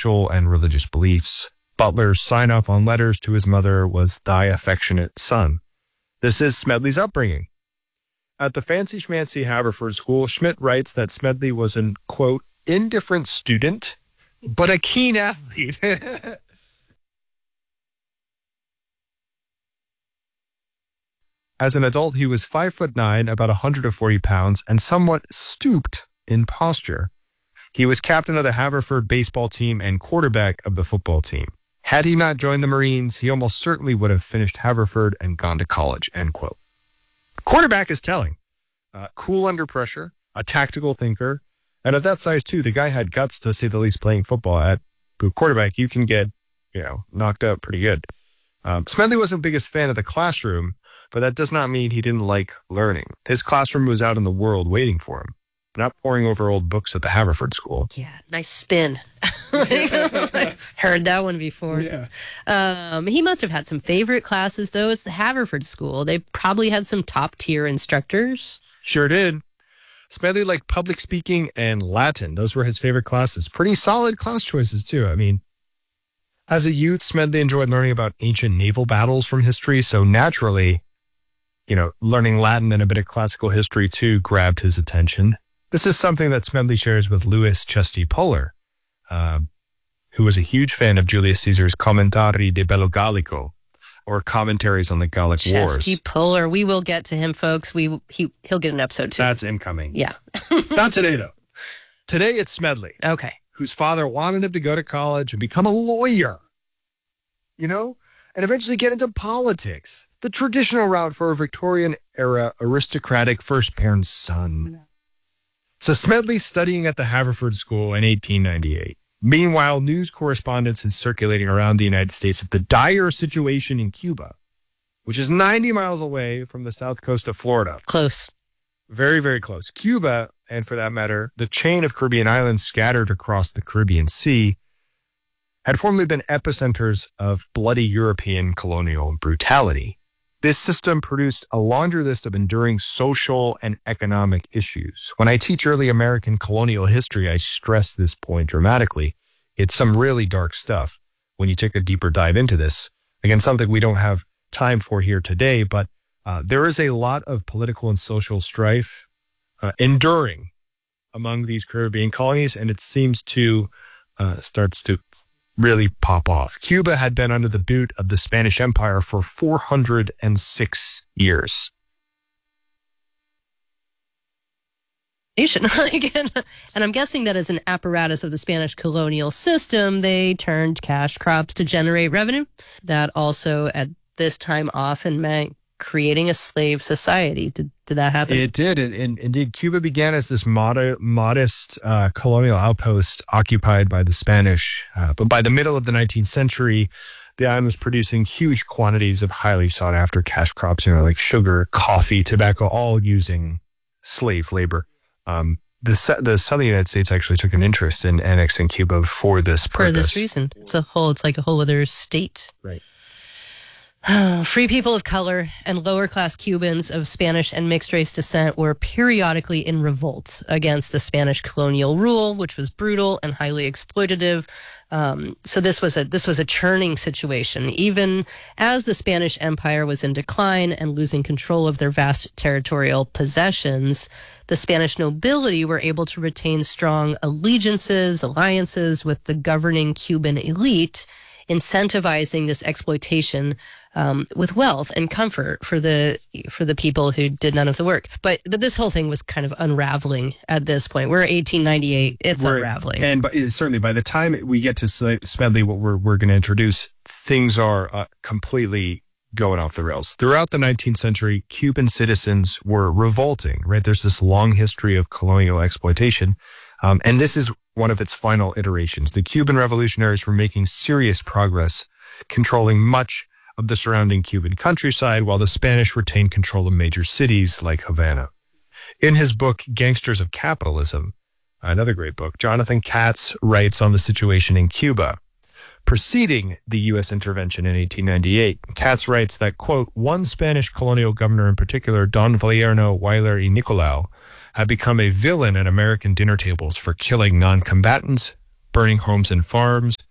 social and religious beliefs. Butler's sign-off on letters to his mother was "Thy affectionate son." This is Smedley's upbringing. At the fancy schmancy Haverford School, Schmidt writes that Smedley was an, quote, indifferent student, but a keen athlete. As an adult, he was 5'9", about 140 pounds, and somewhat stooped in posture. He was captain of the Haverford baseball team and quarterback of the football team. Had he not joined the Marines, he almost certainly would have finished Haverford and gone to college, end quote. Quarterback is telling. Cool under pressure, a tactical thinker, and at that size too, the guy had guts, to say the least, playing football. At quarterback, you can get, knocked out pretty good. Smedley wasn't the biggest fan of the classroom, but that does not mean he didn't like learning. His classroom was out in the world waiting for him, not poring over old books at the Haverford School. Yeah, nice spin. Heard that one before. Yeah. He must have had some favorite classes, though. It's the Haverford School. They probably had some top-tier instructors. Sure did. Smedley liked public speaking and Latin. Those were his favorite classes. Pretty solid class choices, too. I mean, as a youth, Smedley enjoyed learning about ancient naval battles from history, so naturally, learning Latin and a bit of classical history, too, grabbed his attention. This is something that Smedley shares with Louis Chesty Puller, who was a huge fan of Julius Caesar's Commentari de Bello Gallico, or Commentaries on the Gallic Wars. Chesty Puller. We will get to him, folks. He'll get an episode, too. That's incoming. Yeah. Not today, though. Today, it's Smedley. Okay. Whose father wanted him to go to college and become a lawyer, and eventually get into politics. The traditional route for a Victorian-era aristocratic first-parent son. So Smedley's studying at the Haverford School in 1898. Meanwhile, news correspondence is circulating around the United States of the dire situation in Cuba, which is 90 miles away from the south coast of Florida. Close. Very, very close. Cuba, and for that matter, the chain of Caribbean islands scattered across the Caribbean Sea, had formerly been epicenters of bloody European colonial brutality. This system produced a laundry list of enduring social and economic issues. When I teach early American colonial history, I stress this point dramatically. It's some really dark stuff when you take a deeper dive into this. Again, something we don't have time for here today, but there is a lot of political and social strife enduring among these Caribbean colonies, and it seems to starts to really pop off. Cuba had been under the boot of the Spanish Empire for 406 years. Again, and I'm guessing that as an apparatus of the Spanish colonial system, they turned cash crops to generate revenue. That also, at this time, often meant creating a slave society. Did that happen? It did. And indeed, Cuba began as this modest colonial outpost occupied by the Spanish. But by the middle of the 19th century, the island was producing huge quantities of highly sought after cash crops, like sugar, coffee, tobacco, all using slave labor. The southern United States actually took an interest in annexing Cuba for this purpose. For this reason. It's like a whole other state. Right. Free people of color and lower-class Cubans of Spanish and mixed-race descent were periodically in revolt against the Spanish colonial rule, which was brutal and highly exploitative. So this was a churning situation. Even as the Spanish Empire was in decline and losing control of their vast territorial possessions, the Spanish nobility were able to retain strong alliances with the governing Cuban elite, incentivizing this exploitation with wealth and comfort for the people who did none of the work. But this whole thing was kind of unraveling at this point. We're 1898. It's unraveling. And certainly by the time we get to Smedley, what we're going to introduce, things are completely going off the rails. Throughout the 19th century, Cuban citizens were revolting, right? There's this long history of colonial exploitation. And this is one of its final iterations. The Cuban revolutionaries were making serious progress, controlling much of the surrounding Cuban countryside, while the Spanish retained control of major cities like Havana. In his book, Gangsters of Capitalism, another great book, Jonathan Katz writes on the situation in Cuba. Preceding the U.S. intervention in 1898, Katz writes that, quote, one Spanish colonial governor in particular, Don Valierno Weyler y Nicolau, had become a villain at American dinner tables for killing non-combatants, burning homes and farms,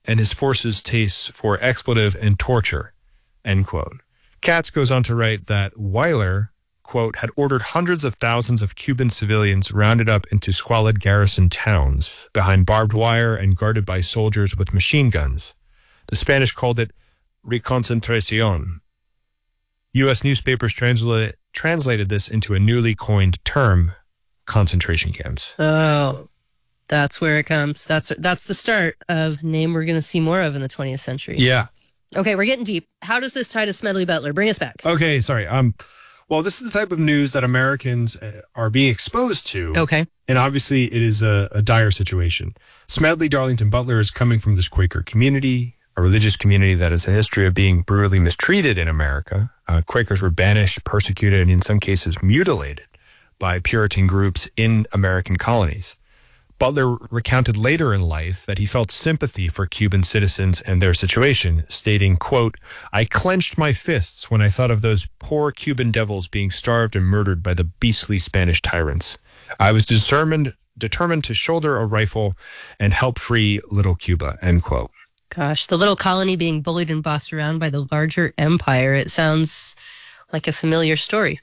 and his forces' tastes for expletive and torture, end quote. Katz goes on to write that Weyler, quote, had ordered hundreds of thousands of Cuban civilians rounded up into squalid garrison towns behind barbed wire and guarded by soldiers with machine guns. The Spanish called it reconcentración. U.S. newspapers translated this into a newly coined term, concentration camps. Oh, that's where it comes. That's the start of a name we're going to see more of in the 20th century. Yeah. Okay, we're getting deep. How does this tie to Smedley Butler? Bring us back. Okay, sorry. Well, this is the type of news that Americans are being exposed to. Okay. And obviously, it is a dire situation. Smedley Darlington Butler is coming from this Quaker community, a religious community that has a history of being brutally mistreated in America. Quakers were banished, persecuted, and in some cases mutilated by Puritan groups in American colonies. Butler recounted later in life that he felt sympathy for Cuban citizens and their situation, stating, quote, "I clenched my fists when I thought of those poor Cuban devils being starved and murdered by the beastly Spanish tyrants. I was determined to shoulder a rifle and help free little Cuba," end quote. Gosh, the little colony being bullied and bossed around by the larger empire. It sounds like a familiar story.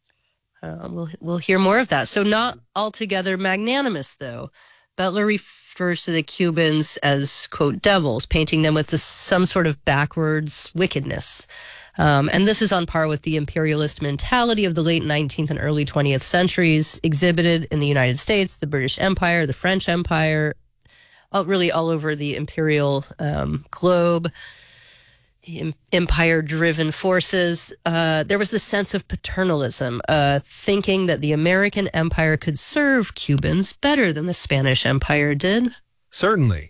We'll hear more of that. So not altogether magnanimous, though. Butler refers to the Cubans as, quote, devils, painting them with some sort of backwards wickedness. And this is on par with the imperialist mentality of the late 19th and early 20th centuries, exhibited in the United States, the British Empire, the French Empire, really all over the imperial globe. Empire-driven forces. There was this sense of paternalism, thinking that the American empire could serve Cubans better than the Spanish Empire did. Certainly.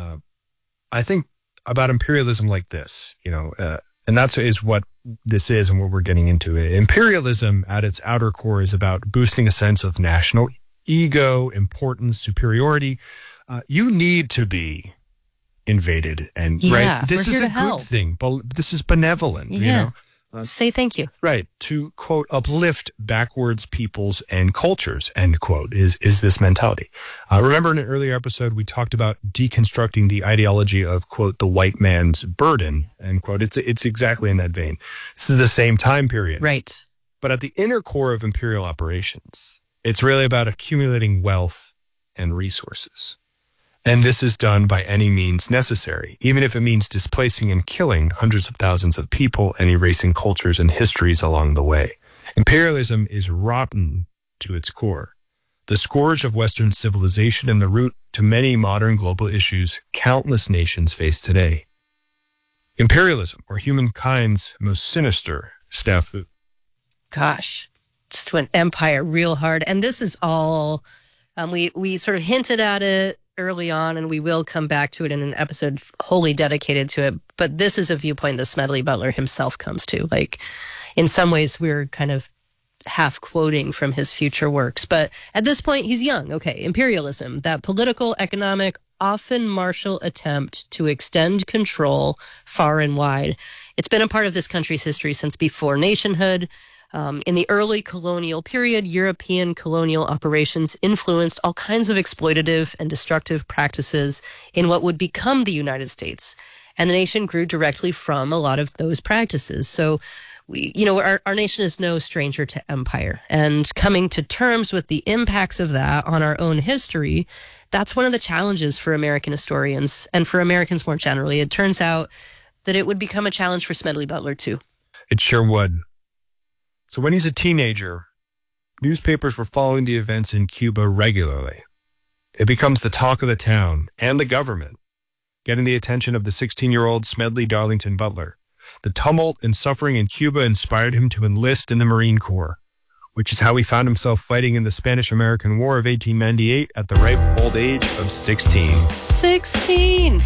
I think about imperialism like this, and that is what this is and what we're getting into. Imperialism at its outer core is about boosting a sense of national ego, importance, superiority. You need to be invaded, and right, this is a good thing, but this is benevolent. Say thank you. Right, to quote uplift backwards peoples and cultures, end quote, is this mentality. Remember in an earlier episode we talked about deconstructing the ideology of, quote, the white man's burden, end quote. It's exactly in that vein. This is the same time period, right? But at the inner core of imperial operations, it's really about accumulating wealth and resources. And this is done by any means necessary, even if it means displacing and killing hundreds of thousands of people and erasing cultures and histories along the way. Imperialism is rotten to its core, the scourge of Western civilization and the root to many modern global issues countless nations face today. Imperialism, or humankind's most sinister snafu. Gosh, just went empire real hard. And this is all, we sort of hinted at it early on, and we will come back to it in an episode wholly dedicated to it. But this is a viewpoint that Smedley Butler himself comes to. Like, in some ways, we're kind of half quoting from his future works. But at this point, he's young. Okay, imperialism, that political, economic, often martial attempt to extend control far and wide. It's been a part of this country's history since before nationhood. In the early colonial period, European colonial operations influenced all kinds of exploitative and destructive practices in what would become the United States. And the nation grew directly from a lot of those practices. So, our nation is no stranger to empire. And coming to terms with the impacts of that on our own history, that's one of the challenges for American historians and for Americans more generally. It turns out that it would become a challenge for Smedley Butler, too. It sure would. So when he's a teenager, newspapers were following the events in Cuba regularly. It becomes the talk of the town and the government, getting the attention of the 16-year-old Smedley Darlington Butler. The tumult and suffering in Cuba inspired him to enlist in the Marine Corps, which is how he found himself fighting in the Spanish-American War of 1898 at the ripe old age of 16. 16!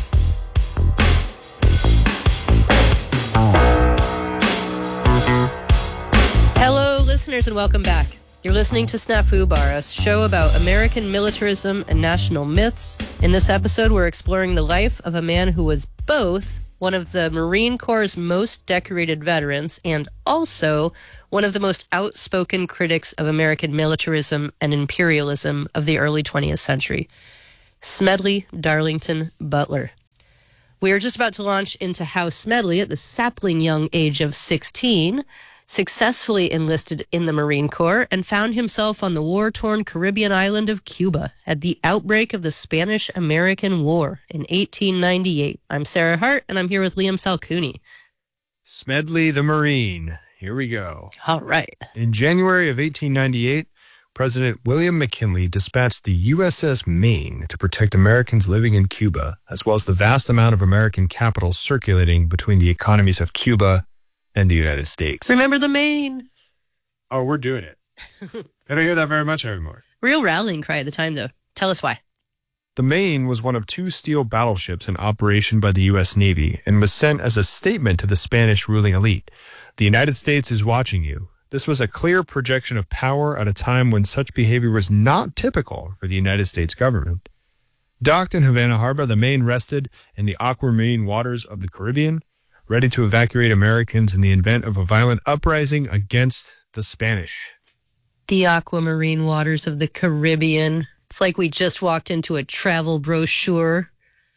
Hello, listeners, and welcome back. You're listening to Snafu Bar, a show about American militarism and national myths. In this episode, we're exploring the life of a man who was both one of the Marine Corps' most decorated veterans and also one of the most outspoken critics of American militarism and imperialism of the early 20th century, Smedley Darlington Butler. We are just about to launch into how Smedley, at the sapling young age of 16, successfully enlisted in the Marine Corps and found himself on the war-torn Caribbean island of Cuba at the outbreak of the Spanish-American War in 1898. I'm Sarah Hart, and I'm here with Liam Salcooney. Smedley the Marine. Here we go. All right. In January of 1898, President William McKinley dispatched the USS Maine to protect Americans living in Cuba, as well as the vast amount of American capital circulating between the economies of Cuba and the United States. Remember the Maine? Oh, we're doing it. I don't hear that very much anymore. Real rallying cry at the time, though. Tell us why. The Maine was one of 2 steel battleships in operation by the U.S. Navy and was sent as a statement to the Spanish ruling elite. The United States is watching you. This was a clear projection of power at a time when such behavior was not typical for the United States government. Docked in Havana Harbor, the Maine rested in the aquamarine waters of the Caribbean, ready to evacuate Americans in the event of a violent uprising against the Spanish. The aquamarine waters of the Caribbean. It's like we just walked into a travel brochure.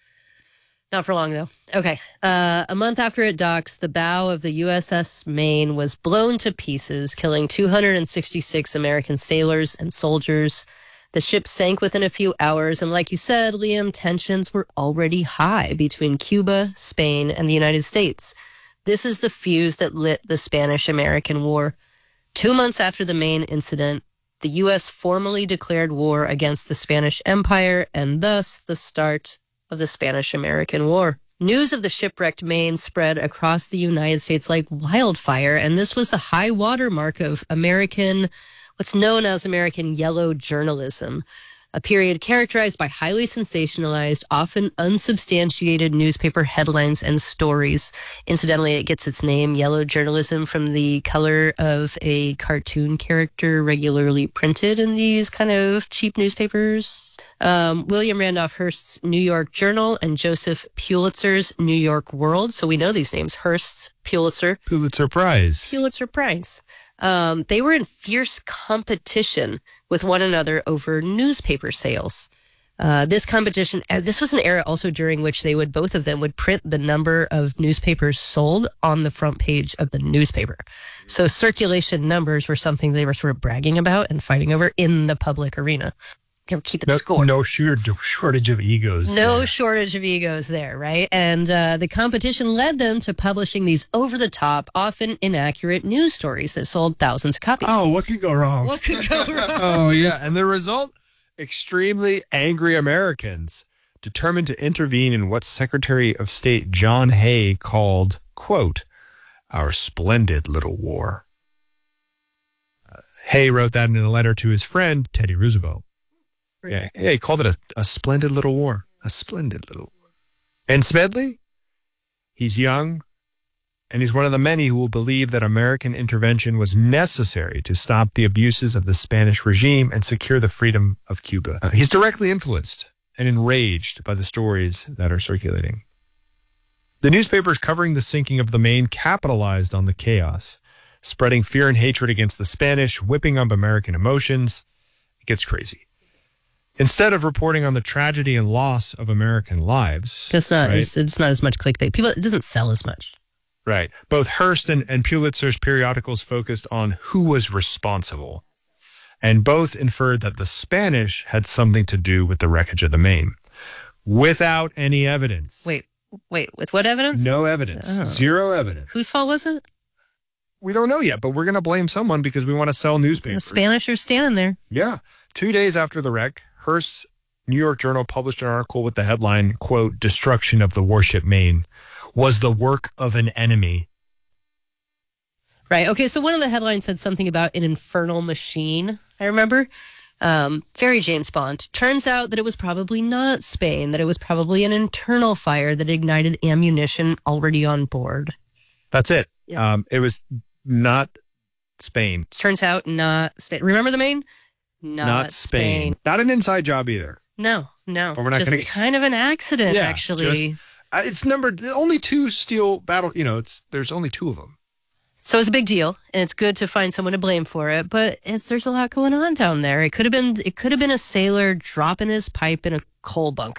Not for long, though. Okay. A month after it docks, the bow of the USS Maine was blown to pieces, killing 266 American sailors and soldiers. The ship sank within a few hours, and like you said, Liam, tensions were already high between Cuba, Spain, and the United States. This is the fuse that lit the Spanish-American War. 2 months after the Maine incident, the U.S. formally declared war against the Spanish Empire, and thus the start of the Spanish-American War. News of the shipwrecked Maine spread across the United States like wildfire, and this was the high water mark of what's known as American yellow journalism, a period characterized by highly sensationalized, often unsubstantiated newspaper headlines and stories. Incidentally, it gets its name, yellow journalism, from the color of a cartoon character regularly printed in these kind of cheap newspapers. William Randolph Hearst's New York Journal and Joseph Pulitzer's New York World. So we know these names, Hearst, Pulitzer. Pulitzer Prize. Pulitzer Prize. They were in fierce competition with one another over newspaper sales. This competition, this was an era also during which both of them would print the number of newspapers sold on the front page of the newspaper. So circulation numbers were something they were sort of bragging about and fighting over in the public arena. Keep it score. No shortage of egos. No shortage of egos there, right? And the competition led them to publishing these over-the-top, often inaccurate news stories that sold thousands of copies. Oh, what could go wrong? What could go wrong? Oh, yeah. And the result? Extremely angry Americans determined to intervene in what Secretary of State John Hay called, quote, our splendid little war. Hay wrote that in a letter to his friend, Teddy Roosevelt. Yeah, he called it a splendid little war. A splendid little war. And Smedley? He's young, and he's one of the many who will believe that American intervention was necessary to stop the abuses of the Spanish regime and secure the freedom of Cuba. He's directly influenced and enraged by the stories that are circulating. The newspapers covering the sinking of the Maine capitalized on the chaos, spreading fear and hatred against the Spanish, whipping up American emotions. It gets crazy. Instead of reporting on the tragedy and loss of American lives. It's not, right? it's not as much clickbait. It doesn't sell as much. Right. Both Hearst and Pulitzer's periodicals focused on who was responsible, and both inferred that the Spanish had something to do with the wreckage of the Maine, without any evidence. Wait, with what evidence? No evidence. Oh. Zero evidence. Whose fault was it? We don't know yet, but we're going to blame someone because we want to sell newspapers. The Spanish are standing there. Yeah. 2 days after the wreck, Hearst's New York Journal published an article with the headline, quote, destruction of the warship Maine was the work of an enemy. Right. Okay. So one of the headlines said something about an infernal machine. I remember. Very James Bond. Turns out that it was probably not Spain, that it was probably an internal fire that ignited ammunition already on board. That's it. Yeah. It was not Spain. Turns out not Spain. Remember the Maine? Not Spain. Not an inside job either. No. But we're not just going to kind of an accident, actually. It's numbered only 2 steel battle. There's only 2 of them. So it's a big deal, and it's good to find someone to blame for it. But there's a lot going on down there. It could have been a sailor dropping his pipe in a coal bunker.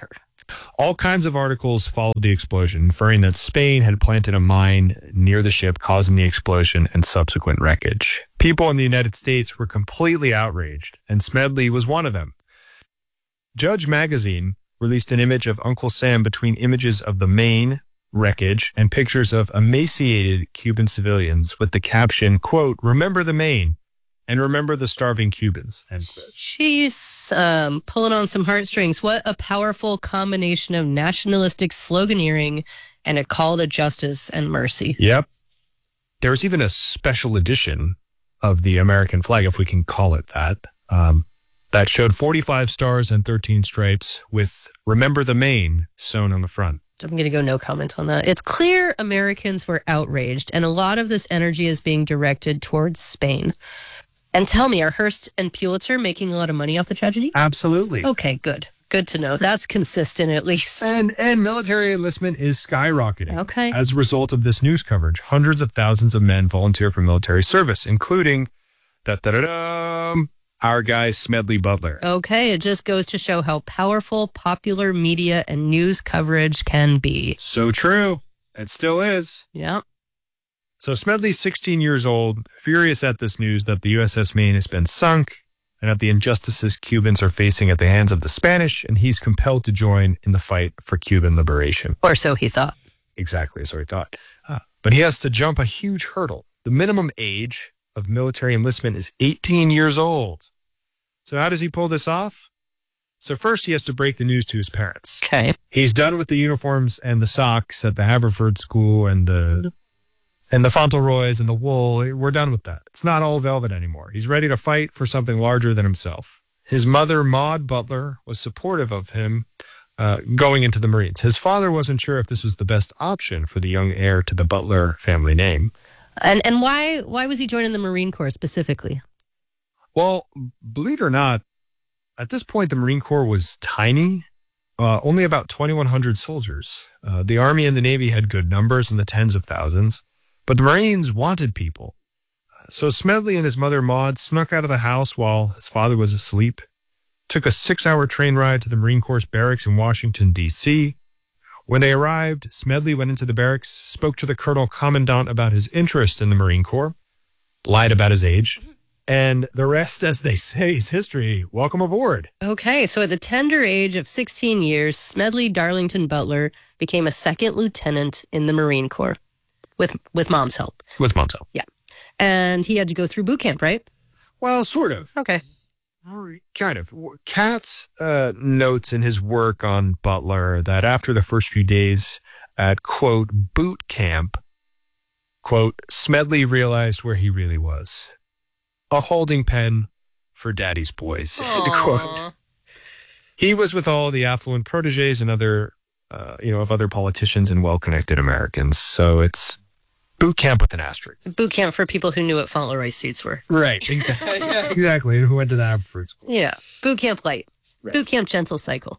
All kinds of articles followed the explosion, inferring that Spain had planted a mine near the ship, causing the explosion and subsequent wreckage. People in the United States were completely outraged, and Smedley was one of them. Judge Magazine released an image of Uncle Sam between images of the Maine wreckage and pictures of emaciated Cuban civilians with the caption, quote, "Remember the Maine and remember the starving Cubans." End quote. She's pulling on some heartstrings. What a powerful combination of nationalistic sloganeering and a call to justice and mercy. Yep. There was even a special edition of the American flag, if we can call it that, that showed 45 stars and 13 stripes with "Remember the Maine" sewn on the front. I'm going to go no comment on that. It's clear Americans were outraged, and a lot of this energy is being directed towards Spain. And tell me, are Hearst and Pulitzer making a lot of money off the tragedy? Absolutely. Okay, good. Good to know. That's consistent, at least. And military enlistment is skyrocketing. Okay. As a result of this news coverage, hundreds of thousands of men volunteer for military service, including our guy Smedley Butler. Okay, it just goes to show how powerful popular media and news coverage can be. So true. It still is. Yeah. So Smedley's 16 years old, furious at this news that the USS Maine has been sunk and at the injustices Cubans are facing at the hands of the Spanish, and he's compelled to join in the fight for Cuban liberation. Or so he thought. Exactly, so he thought. But he has to jump a huge hurdle. The minimum age of military enlistment is 18 years old. So how does he pull this off? So first he has to break the news to his parents. Okay. He's done with the uniforms and the socks at the Haverford School and the Fauntleroys and the wool. We're done with that. It's not all velvet anymore. He's ready to fight for something larger than himself. His mother, Maud Butler, was supportive of him going into the Marines. His father wasn't sure if this was the best option for the young heir to the Butler family name. And why was he joining the Marine Corps specifically? Well, believe it or not, at this point, the Marine Corps was tiny, only about 2,100 soldiers. The Army and the Navy had good numbers in the tens of thousands, but the Marines wanted people. So Smedley and his mother, Maud, snuck out of the house while his father was asleep, took a 6-hour train ride to the Marine Corps barracks in Washington, D.C. When they arrived, Smedley went into the barracks, spoke to the Colonel Commandant about his interest in the Marine Corps, lied about his age, and the rest, as they say, is history. Welcome aboard. Okay, so at the tender age of 16 years, Smedley Darlington Butler became a second lieutenant in the Marine Corps with mom's help. With mom's help. Yeah. And he had to go through boot camp, right? Well, sort of. Okay. Kind of. Katz notes in his work on Butler that after the first few days at, quote, boot camp, quote, Smedley realized where he really was. A holding pen for daddy's boys. End quote. He was with all the affluent proteges and other politicians and well-connected Americans. So it's boot camp with an asterisk. Boot camp for people who knew what Fauntleroy suits were. Right, exactly. Exactly. And who went to the Haverford School. Yeah. Boot camp light. Right. Boot camp gentle cycle.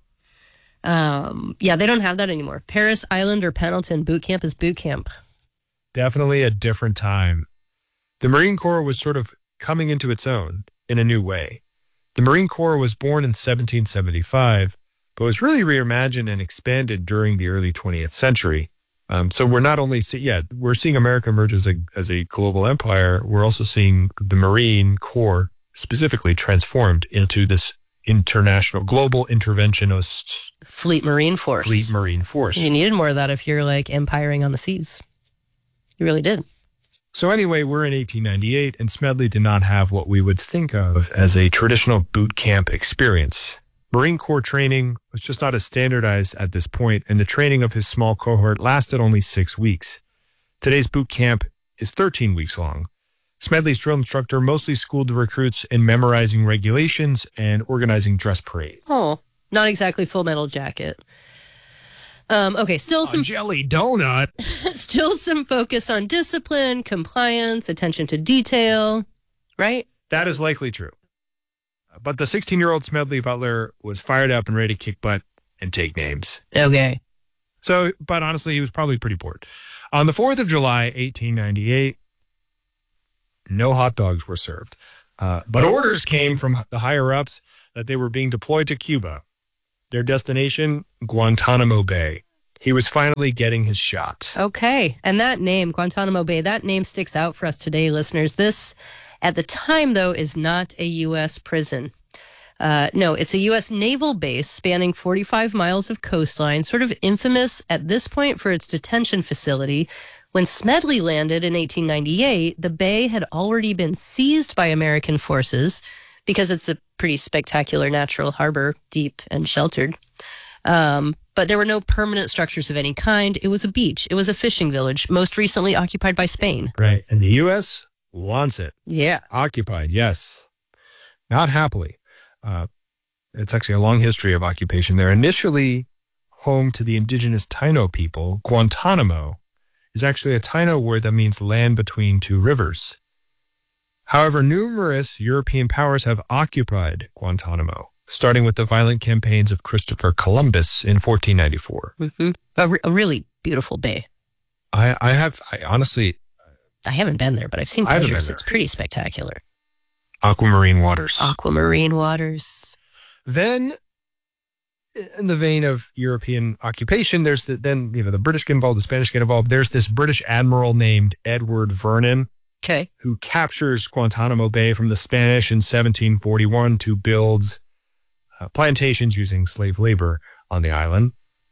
Yeah, they don't have that anymore. Paris Island or Pendleton, boot camp is boot camp. Definitely a different time. The Marine Corps was sort of coming into its own in a new way. The Marine Corps was born in 1775, but was really reimagined and expanded during the early 20th century. So we're not only we're seeing America emerge as a global empire. We're also seeing the Marine Corps specifically transformed into this international global interventionist Fleet Marine Force. You needed more of that if you're like empiring on the seas. You really did. So anyway, we're in 1898, and Smedley did not have what we would think of as a traditional boot camp experience. Marine Corps training was just not as standardized at this point, and the training of his small cohort lasted only 6 weeks. Today's boot camp is 13 weeks long. Smedley's drill instructor mostly schooled the recruits in memorizing regulations and organizing dress parades. Oh, not exactly Full Metal Jacket. Okay, still some jelly donut. Still some focus on discipline, compliance, attention to detail, right? That is likely true. But the 16-year-old Smedley Butler was fired up and ready to kick butt and take names. Okay. So, but honestly, he was probably pretty bored. On the 4th of July, 1898, no hot dogs were served. But orders came from the higher-ups that they were being deployed to Cuba. Their destination, Guantanamo Bay. He was finally getting his shot. Okay. And that name, Guantanamo Bay, that name sticks out for us today, listeners. This, at the time, though, is not a U.S. prison. No, it's a U.S. naval base spanning 45 miles of coastline, sort of infamous at this point for its detention facility. When Smedley landed in 1898, the bay had already been seized by American forces because it's a pretty spectacular natural harbor, deep and sheltered. But there were no permanent structures of any kind. It was a beach. It was a fishing village, most recently occupied by Spain. Right. And the U.S. wants it. Yeah. Occupied, yes. Not happily. It's actually a long history of occupation there. Initially home to the indigenous Taino people, Guantanamo is actually a Taino word that means land between two rivers. However, numerous European powers have occupied Guantanamo, starting with the violent campaigns of Christopher Columbus in 1494. Mm-hmm. A really beautiful bay. I honestly... I haven't been there, but I've seen pictures. It's pretty spectacular. Aquamarine waters. Aquamarine waters. Then, in the vein of European occupation, there's the British get involved, the Spanish get involved. There's this British admiral named Edward Vernon. Okay. Who captures Guantanamo Bay from the Spanish in 1741 to build plantations using slave labor on the island.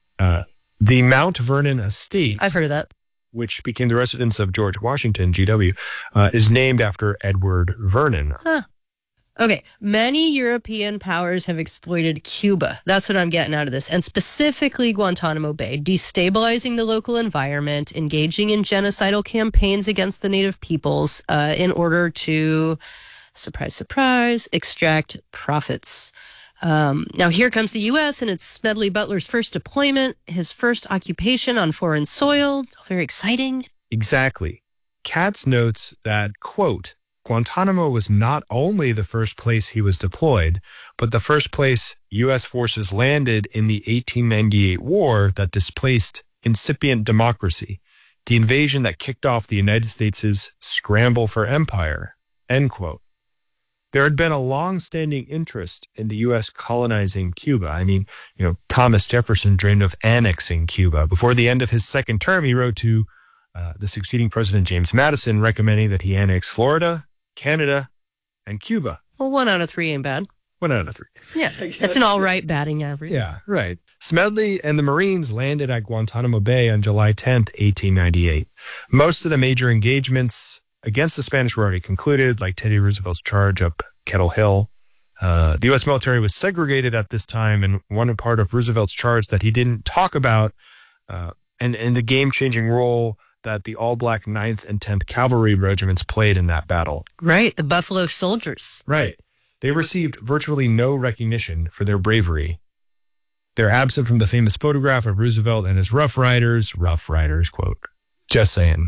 The Mount Vernon estate, I've heard of that, which became the residence of George Washington, GW, is named after Edward Vernon. Huh. Okay, many European powers have exploited Cuba. That's what I'm getting out of this. And specifically Guantanamo Bay, destabilizing the local environment, engaging in genocidal campaigns against the native peoples in order to, surprise, surprise, extract profits. Now here comes the U.S. and it's Smedley Butler's first deployment, his first occupation on foreign soil. It's all very exciting. Exactly. Katz notes that, quote, Guantanamo was not only the first place he was deployed, but the first place U.S. forces landed in the 1898 war that displaced incipient democracy, the invasion that kicked off the United States' scramble for empire, end quote. There had been a long-standing interest in the U.S. colonizing Cuba. I mean, Thomas Jefferson dreamed of annexing Cuba. Before the end of his second term, he wrote to the succeeding president, James Madison, recommending that he annex Florida, Canada, and Cuba. Well, 1 out of 3 ain't bad. 1 out of 3. Yeah, that's an all right batting average. Yeah, right. Smedley and the Marines landed at Guantanamo Bay on July 10th, 1898. Most of the major engagements against the Spanish were already concluded, like Teddy Roosevelt's charge up Kettle Hill. The U.S. military was segregated at this time, and one part of Roosevelt's charge that he didn't talk about, and the game-changing role that the all-black 9th and 10th Cavalry regiments played in that battle. Right, the Buffalo Soldiers. Right. They received virtually no recognition for their bravery. They're absent from the famous photograph of Roosevelt and his Rough Riders, quote. Just saying.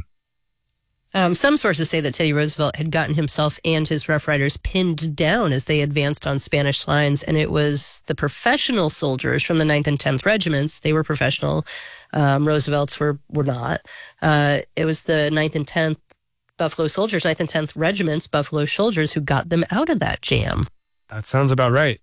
Some sources say that Teddy Roosevelt had gotten himself and his Rough Riders pinned down as they advanced on Spanish lines, and it was the professional soldiers from the 9th and 10th regiments. They were professional. Roosevelt's were not. It was the 9th and 10th Buffalo Soldiers, 9th and 10th regiments, Buffalo Soldiers, who got them out of that jam. That sounds about right.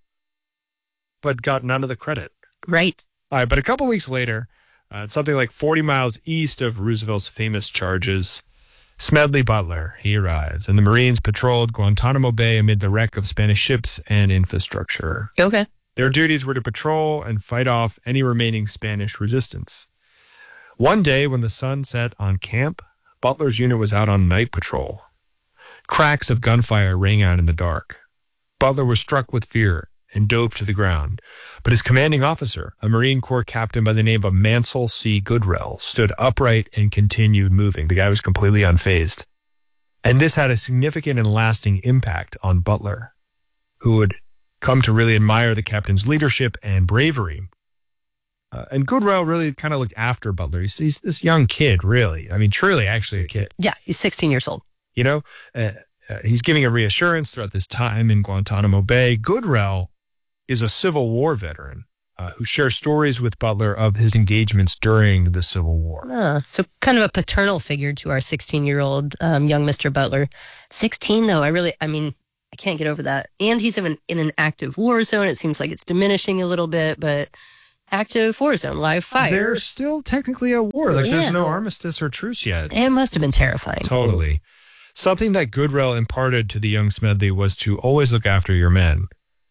But got none of the credit. Right. All right, but a couple weeks later, something like 40 miles east of Roosevelt's famous charges, Smedley Butler, he arrives, and the Marines patrolled Guantanamo Bay amid the wreck of Spanish ships and infrastructure. Okay. Their duties were to patrol and fight off any remaining Spanish resistance. One day, when the sun set on camp, Butler's unit was out on night patrol. Cracks of gunfire rang out in the dark. Butler was struck with fear and dove to the ground. But his commanding officer, a Marine Corps captain by the name of Mansell C. Goodrell, stood upright and continued moving. The guy was completely unfazed. And this had a significant and lasting impact on Butler, who would come to really admire the captain's leadership and bravery. And Goodrell really kind of looked after Butler. He's this young kid, really. I mean, truly, actually a kid. Yeah, he's 16 years old. He's giving a reassurance throughout this time in Guantanamo Bay. Goodrell is a Civil War veteran who shares stories with Butler of his engagements during the Civil War. So kind of a paternal figure to our 16-year-old young Mr. Butler. 16, though, I can't get over that. And he's in an active war zone. It seems like it's diminishing a little bit, but active war zone, live fire. There's still technically a war. There's no armistice or truce yet. It must have been terrifying. Totally. Something that Goodrell imparted to the young Smedley was to always look after your men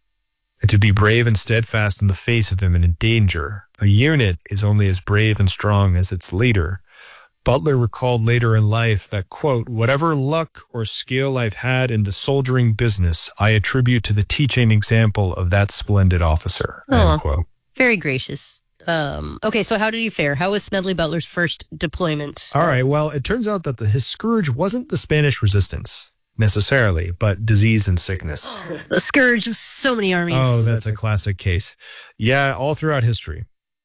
and to be brave and steadfast in the face of imminent danger. A unit is only as brave and strong as its leader. Butler recalled later in life that, quote, whatever luck or skill I've had in the soldiering business, I attribute to the teaching example of that splendid officer, end quote. Very gracious. Okay, so how did he fare? How was Smedley Butler's first deployment? All right, well, it turns out that his scourge wasn't the Spanish resistance necessarily, but disease and sickness. The scourge of so many armies. Oh, that's a classic case. Yeah, all throughout history.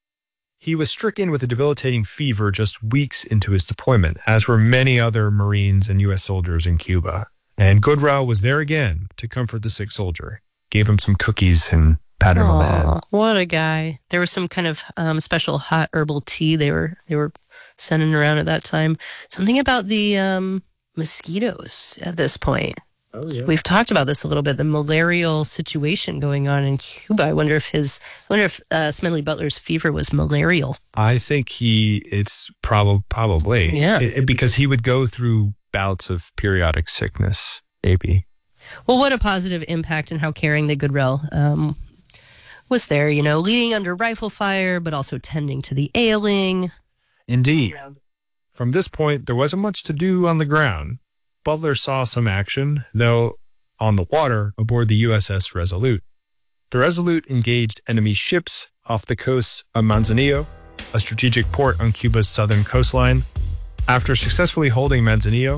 He was stricken with a debilitating fever just weeks into his deployment, as were many other Marines and U.S. soldiers in Cuba. And Goodrell was there again to comfort the sick soldier, gave him some cookies and patted him on the head. What a guy. There was some kind of special hot herbal tea they were sending around at that time. Something about the mosquitoes at this point. Oh, yeah. We've talked about this a little bit, the malarial situation going on in Cuba. I wonder if Smedley Butler's fever was malarial. I think it's probably. Yeah. Because he would go through bouts of periodic sickness, maybe. Well, what a positive impact and how caring the Goodrell was there, leading under rifle fire, but also tending to the ailing. Indeed. From this point, there wasn't much to do on the ground. Butler saw some action, though, on the water aboard the USS Resolute. The Resolute engaged enemy ships off the coast of Manzanillo, a strategic port on Cuba's southern coastline. After successfully holding Manzanillo,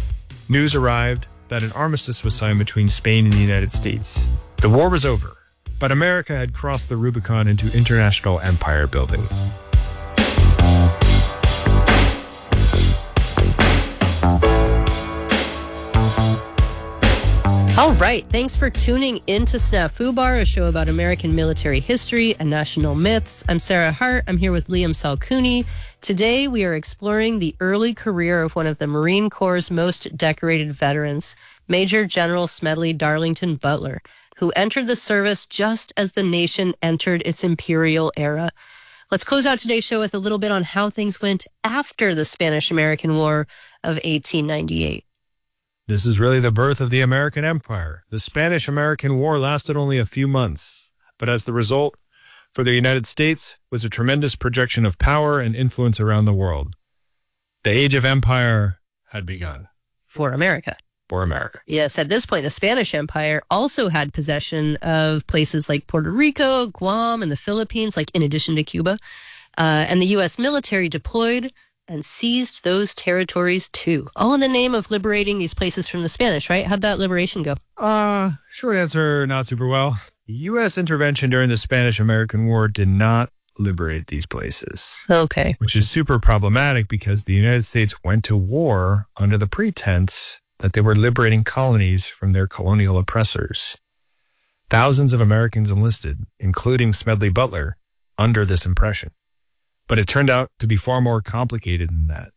news arrived that an armistice was signed between Spain and the United States. The war was over, but America had crossed the Rubicon into international empire building. All right. Thanks for tuning into Snafu Bar, a show about American military history and national myths. I'm Sarah Hart. I'm here with Liam Salkuni. Today, we are exploring the early career of one of the Marine Corps' most decorated veterans, Major General Smedley Darlington Butler, who entered the service just as the nation entered its imperial era. Let's close out today's show with a little bit on how things went after the Spanish-American War of 1898. This is really the birth of the American Empire. The Spanish-American War lasted only a few months, but as the result, for the United States, was a tremendous projection of power and influence around the world. The age of empire had begun. For America. For America. Yes, at this point, the Spanish Empire also had possession of places like Puerto Rico, Guam, and the Philippines, like in addition to Cuba. And the U.S. military deployed and seized those territories too, all in the name of liberating these places from the Spanish, right? How'd that liberation go? Short answer, not super well. U.S. intervention during the Spanish-American War did not liberate these places. Okay. Which is super problematic because the United States went to war under the pretense that they were liberating colonies from their colonial oppressors. Thousands of Americans enlisted, including Smedley Butler, under this impression. But it turned out to be far more complicated than that.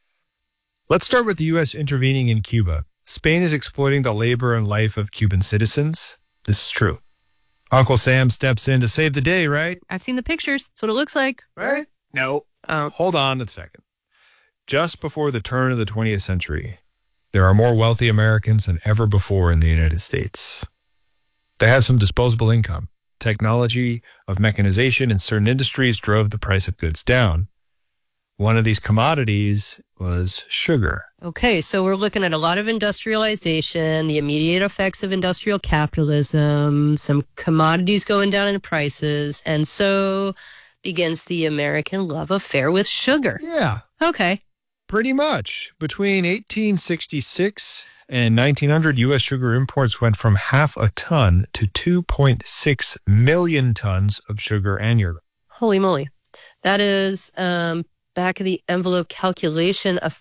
Let's start with the U.S. intervening in Cuba. Spain is exploiting the labor and life of Cuban citizens. This is true. Uncle Sam steps in to save the day, right? I've seen the pictures. That's what it looks like. Right? No. Hold on a second. Just before the turn of the 20th century, there are more wealthy Americans than ever before in the United States. They had some disposable income. Technology of mechanization in certain industries drove the price of goods down. One of these commodities was sugar. Okay, so we're looking at a lot of industrialization, the immediate effects of industrial capitalism, some commodities going down in prices, and so begins the American love affair with sugar. Yeah. Okay. Pretty much. Between 1866 and 1900, U.S. sugar imports went from 0.5 ton to 2.6 million tons of sugar annually. Holy moly. That is back of the envelope calculation, a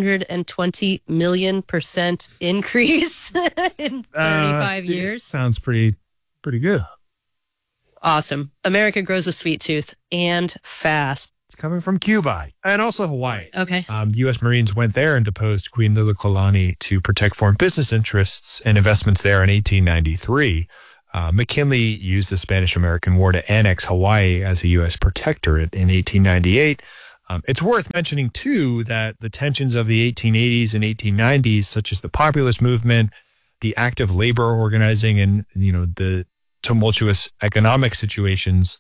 520 million% increase in 35 years. Sounds pretty good. Awesome. America grows a sweet tooth and fast. It's coming from Cuba and also Hawaii. Okay. U.S. Marines went there and deposed Queen Liliuokalani to protect foreign business interests and investments there in 1893. McKinley used the Spanish-American War to annex Hawaii as a U.S. protectorate in 1898. It's worth mentioning, too, that the tensions of the 1880s and 1890s, such as the populist movement, the active labor organizing, and, the tumultuous economic situations,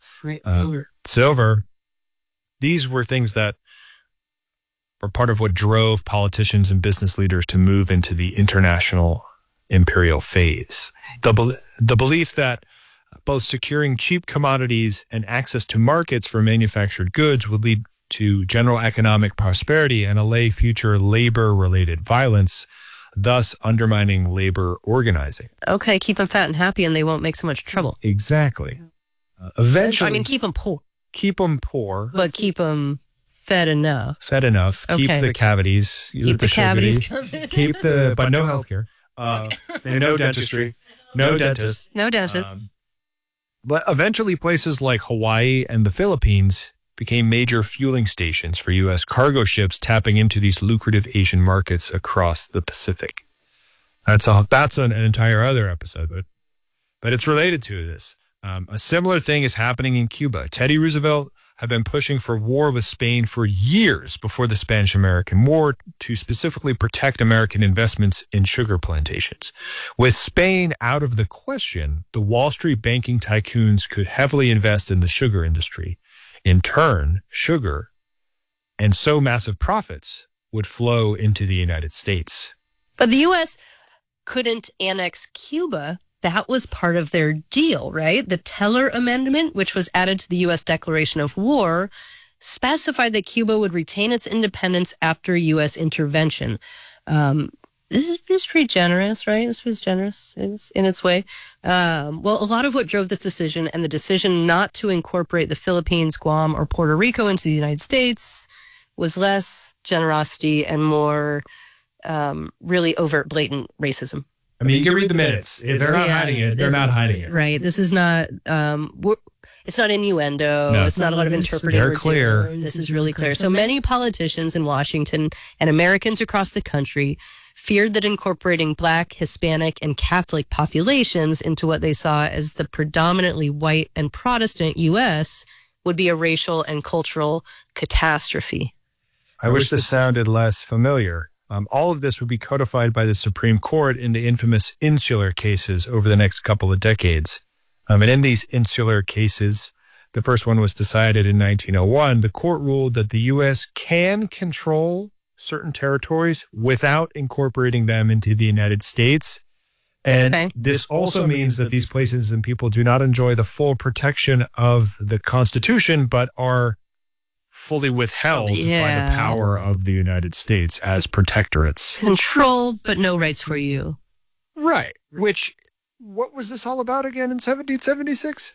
silver, these were things that were part of what drove politicians and business leaders to move into the international imperial phase. The belief that both securing cheap commodities and access to markets for manufactured goods would lead to general economic prosperity and allay future labor-related violence, thus undermining labor organizing. Okay, keep them fat and happy and they won't make so much trouble. Exactly. Eventually... keep them poor. Keep them poor. But keep them fed enough. Fed enough. Okay. Keep the cavities. Keep the cavities. But no healthcare. No dentistry. No dentists. No dentists. But eventually places like Hawaii and the Philippines became major fueling stations for U.S. cargo ships tapping into these lucrative Asian markets across the Pacific. That's an entire other episode, but it's related to this. A similar thing is happening in Cuba. Teddy Roosevelt had been pushing for war with Spain for years before the Spanish-American War to specifically protect American investments in sugar plantations. With Spain out of the question, the Wall Street banking tycoons could heavily invest in the sugar industry. In turn, sugar, and so massive profits, would flow into the United States. But the U.S. couldn't annex Cuba. That was part of their deal, right? The Teller Amendment, which was added to the U.S. Declaration of War, specified that Cuba would retain its independence after U.S. intervention. This is pretty generous, right? This was generous in its way. Well, a lot of what drove this decision and the decision not to incorporate the Philippines, Guam, or Puerto Rico into the United States was less generosity and more really overt, blatant racism. I mean, you can read the minutes. They're not hiding it. They're not hiding it. Right. This is not, it's not innuendo. No. It's not a lot of interpreting. They're clear. This is really clear. So many politicians in Washington and Americans across the country feared that incorporating Black, Hispanic, and Catholic populations into what they saw as the predominantly white and Protestant U.S. would be a racial and cultural catastrophe. I wish this sounded less familiar. All of this would be codified by the Supreme Court in the infamous insular cases over the next couple of decades. And in these insular cases, the first one was decided in 1901. The court ruled that the U.S. can control certain territories without incorporating them into the United States. And this also means that these places and people do not enjoy the full protection of the Constitution, but are fully withheld by the power of the United States as protectorates. Control, but no rights for you. Right. What was this all about again in 1776?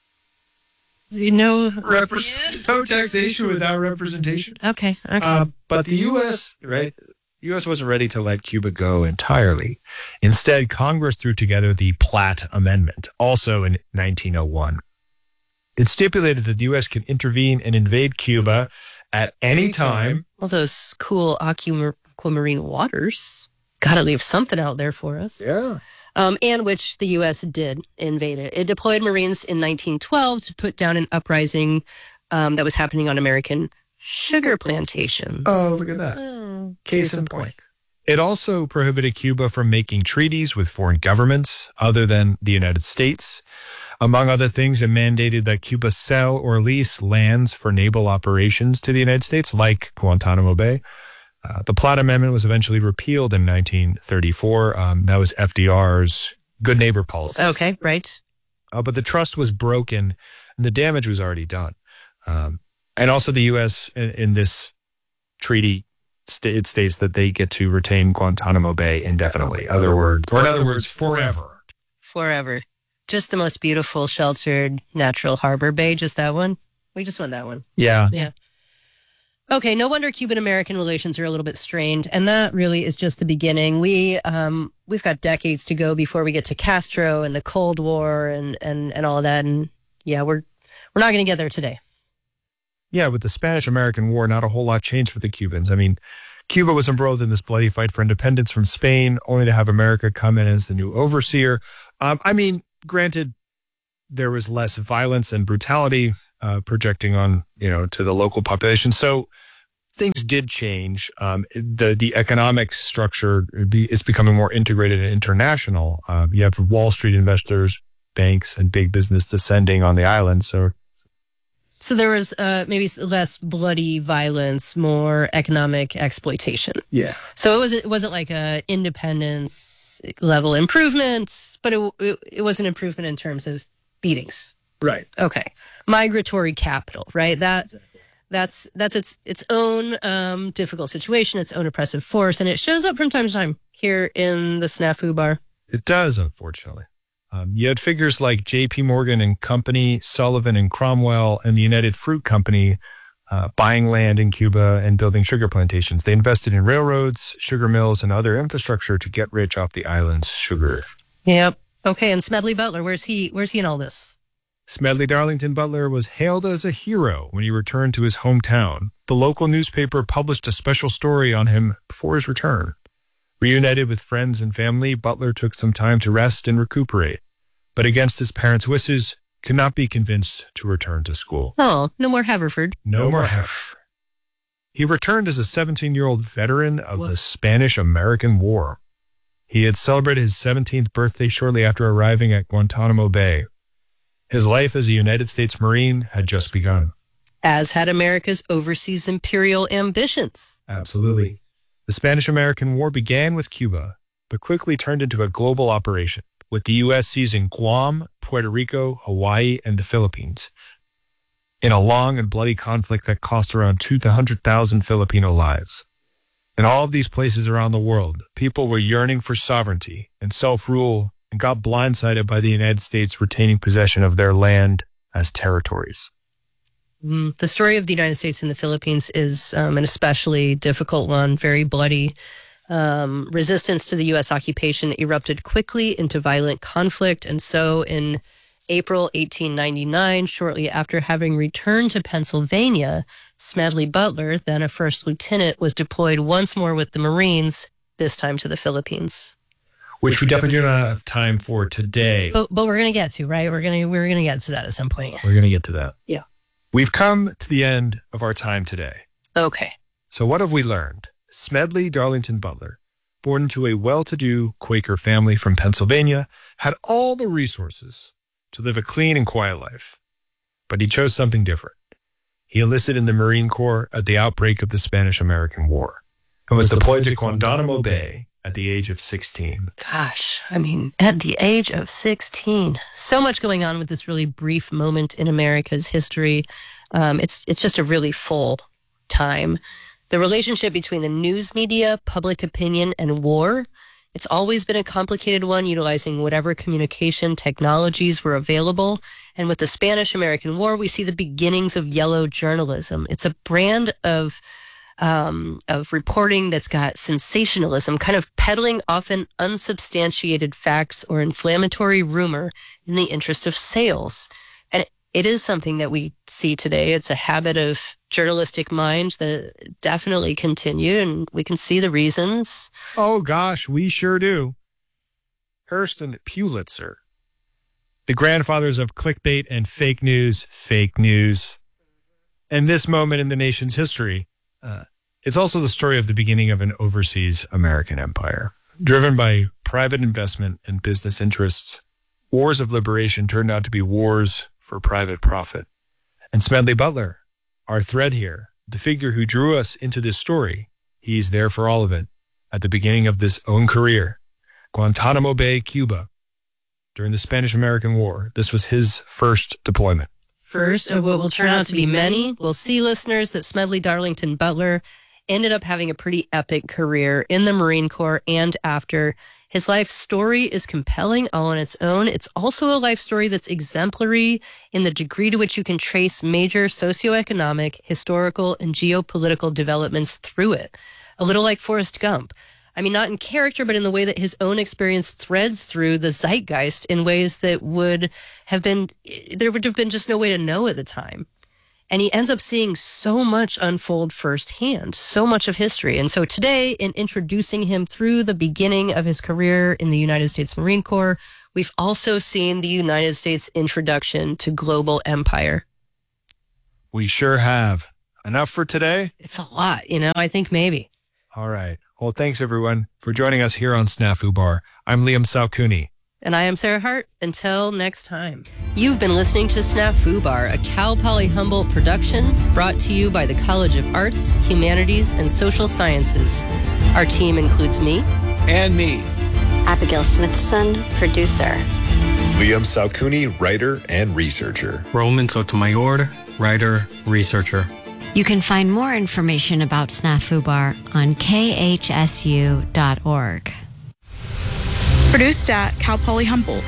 No taxation without representation. Okay. But the U.S., right? The U.S. wasn't ready to let Cuba go entirely. Instead, Congress threw together the Platt Amendment, also in 1901. It stipulated that the U.S. can intervene and invade Cuba at any time. Well, those cool aquamarine waters. Gotta leave something out there for us. Yeah. And which the U.S. did invade it. It deployed Marines in 1912 to put down an uprising that was happening on American sugar plantations. Oh, look at that. Case in point. It also prohibited Cuba from making treaties with foreign governments other than the United States. Among other things, it mandated that Cuba sell or lease lands for naval operations to the United States, like Guantanamo Bay. The Platt Amendment was eventually repealed in 1934. That was FDR's good neighbor policy. Okay, right. But the trust was broken and the damage was already done. And also the U.S. in this treaty, it states that they get to retain Guantanamo Bay indefinitely. In other words, forever. Forever. Just the most beautiful, sheltered, natural harbor bay. Just that one. We just want that one. Yeah. Okay, no wonder Cuban-American relations are a little bit strained, and that really is just the beginning. We've got decades to go before we get to Castro and the Cold War and all of that, and yeah, we're not going to get there today. Yeah, with the Spanish-American War, not a whole lot changed for the Cubans. I mean, Cuba was embroiled in this bloody fight for independence from Spain, only to have America come in as the new overseer. Granted, there was less violence and brutality projecting on, to the local population. So things did change. The economic structure is becoming more integrated and international. You have Wall Street investors, banks, and big business descending on the island. So there was maybe less bloody violence, more economic exploitation. Yeah. So it wasn't like a independence level improvement, but it was an improvement in terms of beatings. Right. Okay. Migratory capital, right? That's its own difficult situation, its own oppressive force, and it shows up from time to time here in the Snafu Bar. It does, unfortunately. You had figures like J.P. Morgan and Company, Sullivan and Cromwell, and the United Fruit Company buying land in Cuba and building sugar plantations. They invested in railroads, sugar mills, and other infrastructure to get rich off the island's sugar. Yep. Okay, and Smedley Butler, where's he in all this? Smedley Darlington Butler was hailed as a hero when he returned to his hometown. The local newspaper published a special story on him before his return. Reunited with friends and family, Butler took some time to rest and recuperate, but against his parents' wishes, could not be convinced to return to school. Oh, no more Haverford. No more Haverford. He returned as a 17-year-old veteran of the Spanish-American War. He had celebrated his 17th birthday shortly after arriving at Guantanamo Bay. His life as a United States Marine had just begun. As had America's overseas imperial ambitions. Absolutely. The Spanish-American War began with Cuba, but quickly turned into a global operation, with the U.S. seizing Guam, Puerto Rico, Hawaii, and the Philippines, in a long and bloody conflict that cost around 200,000 Filipino lives. In all of these places around the world, people were yearning for sovereignty and self-rule and got blindsided by the United States retaining possession of their land as territories. The story of the United States and the Philippines is an especially difficult one, very bloody. Resistance to the U.S. occupation erupted quickly into violent conflict. And so in April 1899, shortly after having returned to Pennsylvania, Smedley Butler, then a first lieutenant, was deployed once more with the Marines, this time to the Philippines. Which we definitely do not have time for today. But we're going to get to, right? We're going to get to that at some point. We're going to get to that. Yeah. We've come to the end of our time today. Okay. So what have we learned? Smedley Darlington Butler, born into a well-to-do Quaker family from Pennsylvania, had all the resources to live a clean and quiet life. But he chose something different. He enlisted in the Marine Corps at the outbreak of the Spanish-American War and was deployed to Guantanamo Bay at the age of 16. Gosh, I mean, at the age of 16. So much going on with this really brief moment in America's history. It's just a really full time. The relationship between the news media, public opinion, and war, it's always been a complicated one, utilizing whatever communication technologies were available. And with the Spanish-American War, we see the beginnings of yellow journalism. It's a brand of reporting that's got sensationalism, kind of peddling often unsubstantiated facts or inflammatory rumor in the interest of sales. And it is something that we see today. It's a habit of journalistic mind that definitely continued, and we can see the reasons. Oh gosh, we sure do. Hearst and Pulitzer, the grandfathers of clickbait and fake news. And this moment in the nation's history, it's also the story of the beginning of an overseas American empire. Driven by private investment and business interests, wars of liberation turned out to be wars for private profit. And Smedley Butler, our thread here, the figure who drew us into this story, he's there for all of it at the beginning of this own career. Guantanamo Bay, Cuba. During the Spanish-American War, this was his first deployment. First of what will turn out to be many. We'll see, listeners, that Smedley Darlington Butler ended up having a pretty epic career in the Marine Corps and after. His life story is compelling all on its own. It's also a life story that's exemplary in the degree to which you can trace major socioeconomic, historical, and geopolitical developments through it. A little like Forrest Gump. I mean, not in character, but in the way that his own experience threads through the zeitgeist in ways that there would have been just no way to know at the time. And he ends up seeing so much unfold firsthand, so much of history. And so today, in introducing him through the beginning of his career in the United States Marine Corps, we've also seen the United States introduction to global empire. We sure have. Enough for today? It's a lot, I think maybe. All right. Well, thanks everyone for joining us here on Snafu Bar. I'm Liam Salcuni. And I am Sarah Hart. Until next time. You've been listening to Snafu Bar, a Cal Poly Humboldt production brought to you by the College of Arts, Humanities, and Social Sciences. Our team includes me. And me. Abigail Smithson, producer. Liam Salcuni, writer and researcher. Roman Sotomayor, writer, researcher. You can find more information about Snafu Bar on khsu.org. Produced at Cal Poly Humboldt.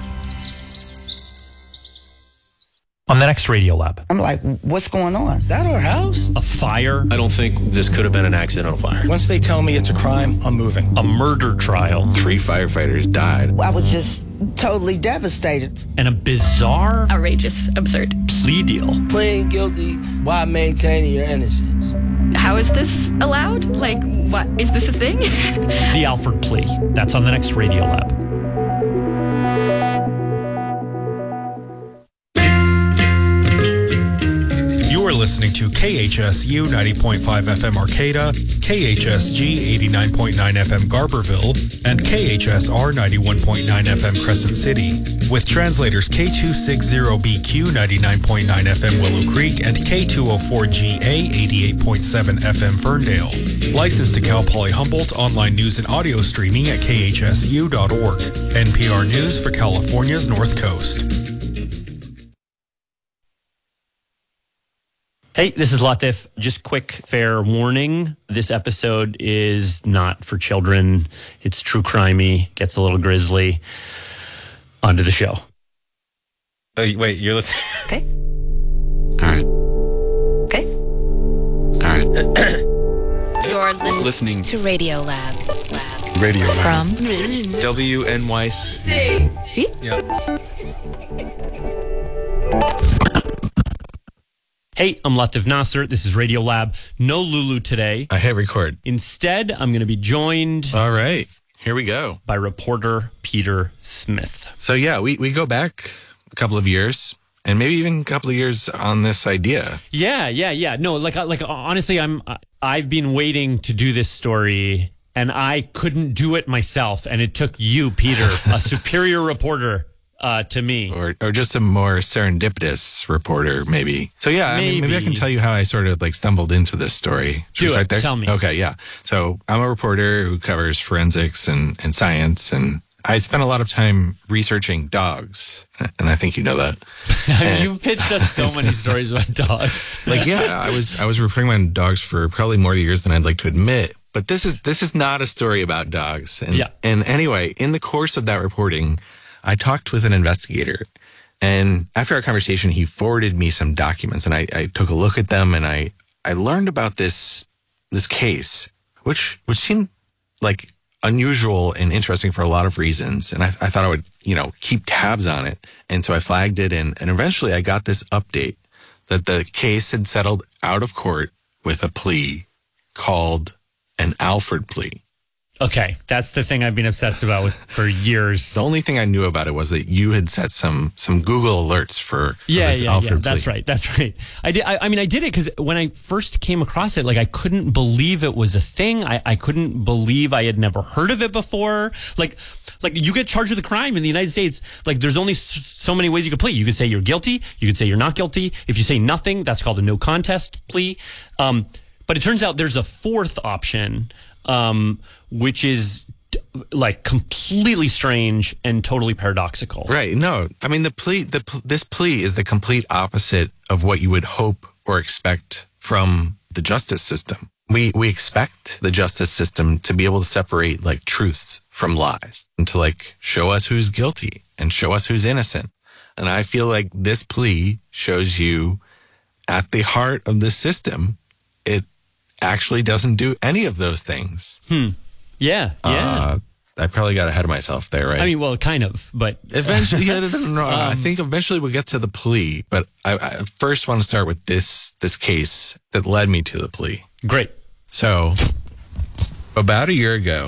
On the next Radio Lab. I'm like, what's going on? Is that our house? A fire. I don't think this could have been an accidental fire. Once they tell me it's a crime, I'm moving. A murder trial. 3 firefighters died. I was just totally devastated. And a bizarre, Outrageous, absurd. plea deal. Pleading guilty while maintaining your innocence. How is this allowed? Like, what? Is this a thing? The Alford plea. That's on the next Radio Lab. You are listening to KHSU 90.5 FM Arcata, KHSG 89.9 FM Garberville, and KHSR 91.9 FM Crescent City, with translators K260BQ 99.9 FM Willow Creek and K204GA 88.7 FM Ferndale. Licensed to Cal Poly Humboldt, online news and audio streaming at khsu.org. NPR News for California's North Coast. Hey, this is Latif. Just quick fair warning. This episode is not for children. It's true crimey, gets a little grisly. On to the show. Wait, you're listening? Okay. All right. Okay. All right. You're Listening to Radio Lab. Radio Lab. From WNYC. See? Yeah. Hey, I'm Latif Nasser. This is Radio Lab. No Lulu today. I hit record. Instead, I'm going to be joined All right. Here we go. by reporter Peter Smith. So yeah, we go back a couple of years and maybe even a couple of years on this idea. Yeah. No, like honestly, I've been waiting to do this story, and I couldn't do it myself, and it took you, Peter, a superior reporter, to me. Or just a more serendipitous reporter, maybe. So yeah, maybe I can tell you how I sort of like stumbled into this story. Do it. Tell me. Okay, yeah. So I'm a reporter who covers forensics and science, and I spent a lot of time researching dogs, and I think you know that. You pitched us so many stories about dogs. Like, yeah, I was reporting on dogs for probably more years than I'd like to admit. But this is not a story about dogs. And anyway, in the course of that reporting, I talked with an investigator, and after our conversation, he forwarded me some documents, and I took a look at them, and I learned about this case, which seemed like unusual and interesting for a lot of reasons. And I thought I would, keep tabs on it. And so I flagged it, and eventually I got this update that the case had settled out of court with a plea called an Alford plea. Okay, that's the thing I've been obsessed about for years. The only thing I knew about it was that you had set some Google alerts for this Alford plea. That's right. I did. I mean, I did it because when I first came across it, like I couldn't believe it was a thing. I couldn't believe I had never heard of it before. Like you get charged with a crime in the United States. Like there's only so many ways you could plead. You could say you're guilty. You could say you're not guilty. If you say nothing, that's called a no contest plea. But it turns out there's a fourth option. Which is like completely strange and totally paradoxical. Right. No, I mean, this plea is the complete opposite of what you would hope or expect from the justice system. We expect the justice system to be able to separate like truths from lies and to like show us who's guilty and show us who's innocent. And I feel like this plea shows you at the heart of the system, it actually doesn't do any of those things. Yeah. I probably got ahead of myself there, right? I mean, well, kind of, but eventually, I think eventually we'll get to the plea. But I first want to start with this case that led me to the plea. Great. So, about a year ago,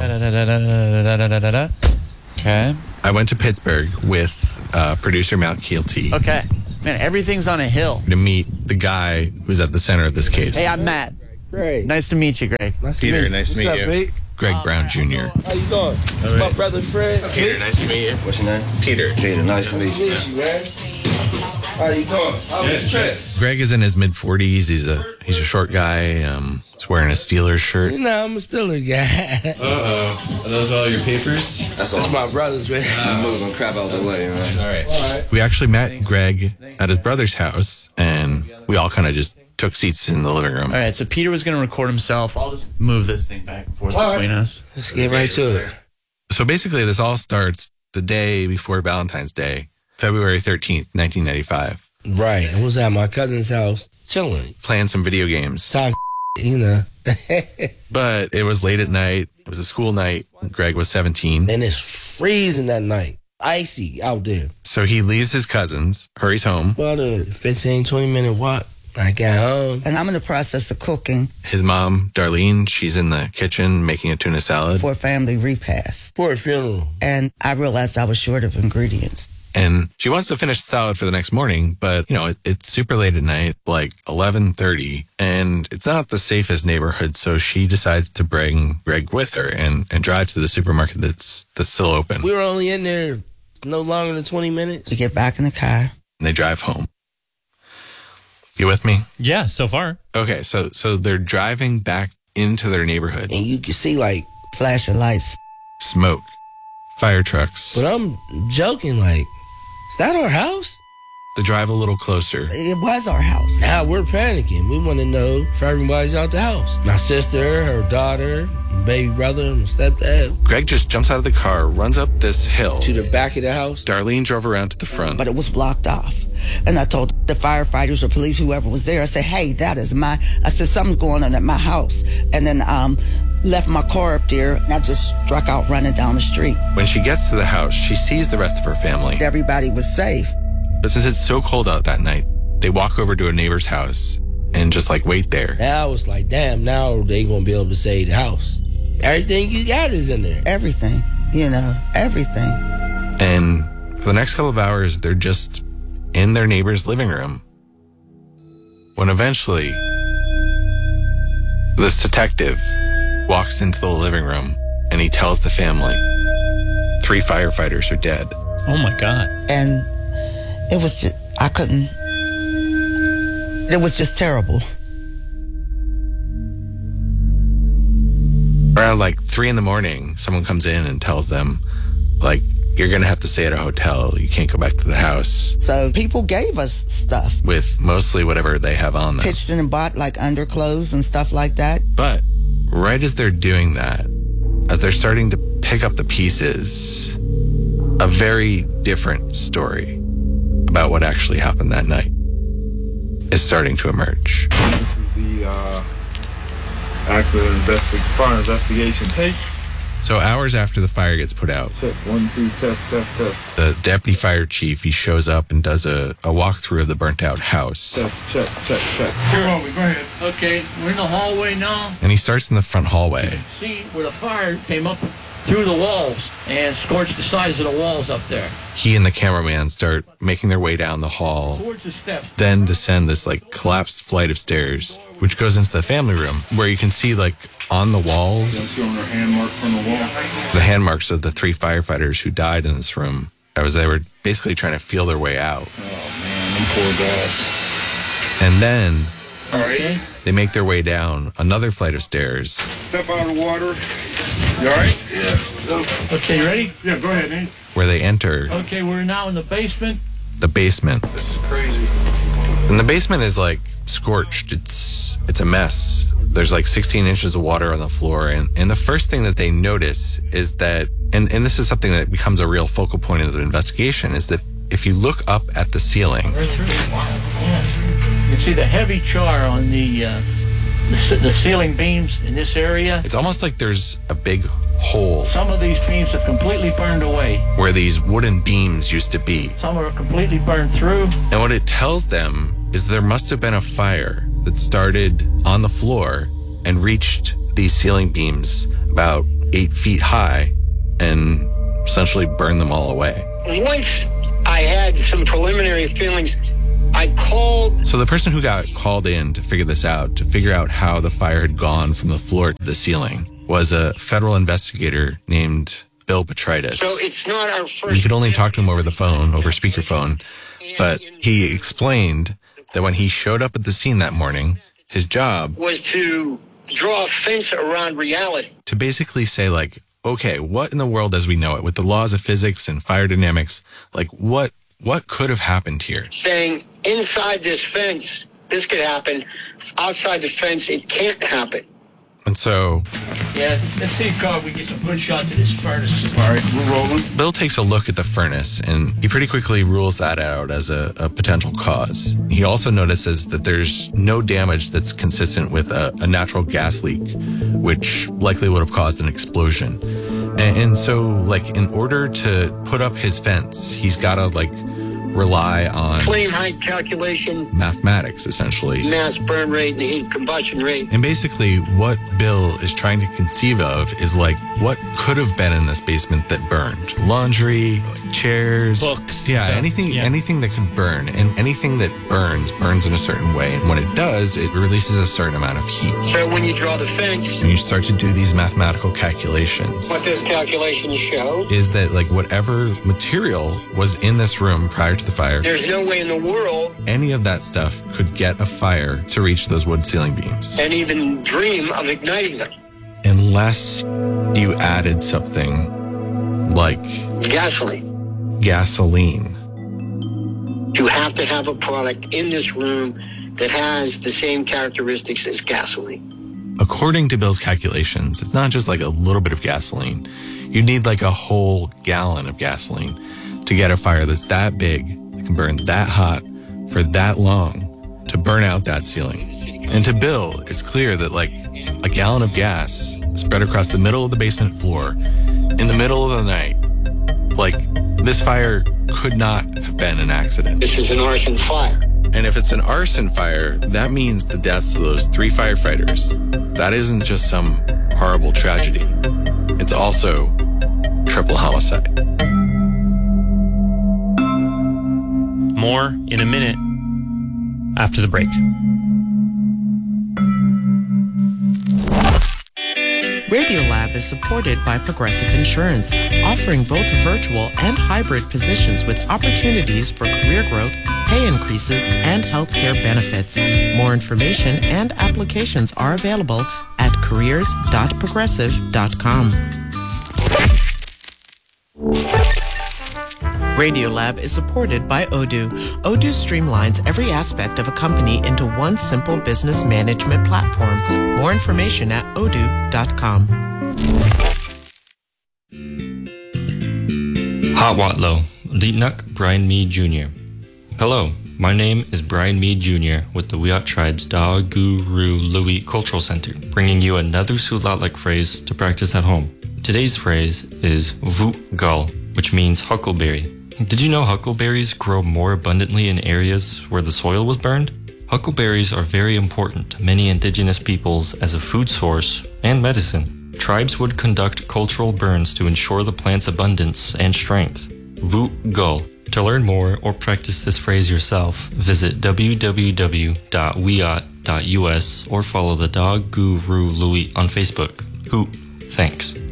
okay, I went to Pittsburgh with producer Matt Keelty. Okay, man, everything's on a hill. To meet the guy who's at the center of this case. Hey, I'm Matt. Great. Nice to meet you, Greg. Peter, nice to meet you. Mate? Greg Brown Jr. How you doing? My brother Fred. Peter, nice to meet you. What's your name? Peter. Peter, nice to meet you. Nice to meet you, man. How you doing? How was the trip? Greg is in his mid-40s. He's a short guy. He's wearing a Steelers shirt. You know, I'm a Steelers guy. Uh-oh. Are those all your papers? That's my brother's, man. I'm moving crap out the way, man. All right. We actually met Greg at his brother's house, and we all kind of just took seats in the living room. All right, so Peter was going to record himself. I'll just move this thing back and forth between us. Let's get right to it. So basically, this all starts the day before Valentine's Day, February 13th, 1995. Right. I was at my cousin's house, chilling. Playing some video games. Talk, you know. But it was late at night. It was a school night. Greg was 17. And it's freezing that night. Icy out there. So he leaves his cousins, hurries home. About a 15, 20-minute walk. I got home. And I'm in the process of cooking. His mom, Darlene, she's in the kitchen making a tuna salad. For a family repast. For a funeral. And I realized I was short of ingredients. And she wants to finish the salad for the next morning, but, it's super late at night, like 11:30, and it's not the safest neighborhood, so she decides to bring Greg with her and drive to the supermarket that's still open. We were only in there no longer than 20 minutes. We get back in the car. And they drive home. You with me? Yeah, so far. Okay, so they're driving back into their neighborhood. And you can see, flashing lights. Smoke. Fire trucks. But I'm joking, is that our house? They drive a little closer. It was our house. Now we're panicking. We want to know if everybody's out the house. My sister, her daughter, my baby brother, and my stepdad. Greg just jumps out of the car, runs up this hill. To the back of the house. Darlene drove around to the front. But it was blocked off. And I told the firefighters or police, whoever was there, I said, hey, I said, something's going on at my house. And then left my car up there, and I just struck out running down the street. When she gets to the house, she sees the rest of her family. Everybody was safe. But since it's so cold out that night, they walk over to a neighbor's house and just wait there. Now I was like, damn, now they gonna be able to save the house. Everything you got is in there. Everything, everything. And for the next couple of hours, they're just in their neighbor's living room. When eventually, this detective walks into the living room and he tells the family 3 firefighters are dead. Oh my God. And it was just, it was just terrible. Around 3 a.m, someone comes in and tells them, you're going to have to stay at a hotel. You can't go back to the house. So people gave us stuff. With mostly whatever they have on them. Pitched in and bought underclothes and stuff like that. But right as they're doing that, as they're starting to pick up the pieces, a very different story about what actually happened that night is starting to emerge. This is the accident fire investigation tape. So hours after the fire gets put out, check 1, 2, test. The deputy fire chief, he shows up and does a walkthrough of the burnt out house. Test, check. Here are we, go ahead. Okay, we're in the hallway now. And he starts in the front hallway. See where the fire came up through the walls and scorched the sides of the walls up there. He and the cameraman start making their way down the hall, Towards the steps. then descend this collapsed flight of stairs, which goes into the family room, where you can see on the walls, showing her hand marks on the wall. The hand marks of the 3 firefighters who died in this room. They were basically trying to feel their way out. Oh man, them poor guys. And then all right, they make their way down another flight of stairs. Step out of the water. You all right? Yeah. Okay, you ready? Yeah, go ahead, Nate. Where they enter Okay, we're now in the basement. the basement. This is crazy. And the basement is scorched. It's a mess. There's 16 inches of water on the floor. And the first thing that they notice is that, and this is something that becomes a real focal point of the investigation, is that if you look up at the ceiling. Right through. Yeah. You can see the heavy char on the ceiling beams in this area. It's almost like there's a big hole Some of these beams are completely burned away. where these wooden beams used to be. Some are completely burned through. And what it tells them is there must have been a fire that started on the floor and reached these ceiling beams about 8 feet high and essentially burned them all away. Once I had some preliminary feelings, I called. So the person who got called in to figure this out, to figure out how the fire had gone from the floor to the ceiling, was a federal investigator named Bill Petrides. So it's not our first. We could only talk to him over the phone, over speakerphone, but he explained that when he showed up at the scene that morning, his job was to draw a fence around reality. To basically say, like, okay, what in the world as we know it, with the laws of physics and fire dynamics, like what could have happened here? Saying inside this fence, this could happen. Outside the fence, it can't happen. And so... Yeah, let's see if we get some good shots of this furnace. All right, we're rolling. Bill takes a look at the furnace, and he pretty quickly rules that out as a potential cause. He also notices that there's no damage that's consistent with a natural gas leak, which likely would have caused an explosion. And so, like, in order to put up his fence, he's got to, like, rely on flame height calculation, mathematics, essentially, mass burn rate, and the heat combustion rate. And basically what Bill is trying to conceive of is like what could have been in this basement that burned. Laundry, like chairs, books, anything that could burn, and anything that burns in a certain way, and when it does, it releases a certain amount of heat. So when you draw the fence and you start to do these mathematical calculations, what those calculations show is that like whatever material was in this room prior to the fire, there's no way in the world any of that stuff could get a fire to reach those wood ceiling beams. And even dream of igniting them. Unless you added something like gasoline. You have to have a product in this room that has the same characteristics as gasoline. According to Bill's calculations, it's not just like a little bit of gasoline. You need like a whole gallon of gasoline to get a fire that's that big, that can burn that hot for that long, to burn out that ceiling. And to Bill, it's clear that like a gallon of gas spread across the middle of the basement floor in the middle of the night, like this fire could not have been an accident. This is an arson fire. And if it's an arson fire, that means the deaths of those 3 firefighters. That isn't just some horrible tragedy. It's also triple homicide. More in a minute after the break. Radiolab is supported by Progressive Insurance, offering both virtual and hybrid positions with opportunities for career growth, pay increases, and healthcare benefits. More information and applications are available at careers.progressive.com. Radiolab is supported by Odoo. Odoo streamlines every aspect of a company into one simple business management platform. More information at odoo.com. Hawatlo, Litnuk Brian Mead Jr. Hello, my name is Brian Mead Jr. with the Wiyot Tribe's Da Guru Louie Cultural Center, bringing you another Sulatlik phrase to practice at home. Today's phrase is Vut Gul, which means huckleberry. Did you know huckleberries grow more abundantly in areas where the soil was burned? Huckleberries are very important to many indigenous peoples as a food source and medicine. Tribes would conduct cultural burns to ensure the plant's abundance and strength. Vut Gul. To learn more or practice this phrase yourself, visit www.wiyot.us or follow the Da Guru Louie on Facebook. Thanks.